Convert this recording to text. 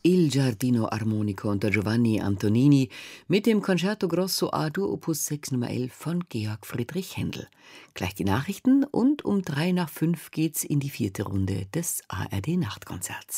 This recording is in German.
Il Giardino Armonico unter Giovanni Antonini mit dem Concerto Grosso A-Dur Opus 6 Nummer 11 von Georg Friedrich Händel. Gleich die Nachrichten und um 3 nach 5 geht's in die 4. Runde des ARD Nachtkonzerts.